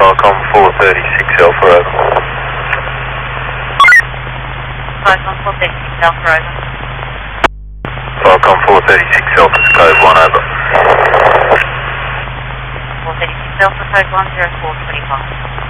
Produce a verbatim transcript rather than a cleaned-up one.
Falcon four thirty-six Alpha over. Falcon four thirty-six Alpha over. Falcon four thirty-six Alpha's code one over. four thirty-six Alpha code one zero four twenty-five.